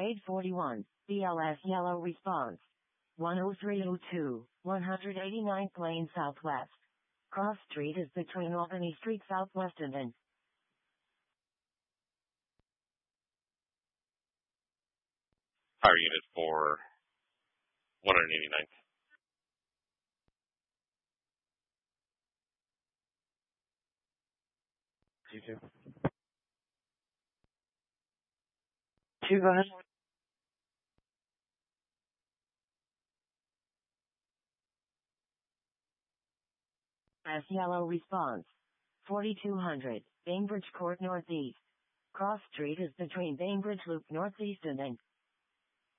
841, BLS yellow response. 10302, 189 Plain Southwest. Cross Street is between Albany Street Southwest and N. Fire unit for 189th. You too. 2, go ahead. S yellow response. 4200, Bainbridge Court Northeast. Cross Street is between Bainbridge Loop Northeast and N.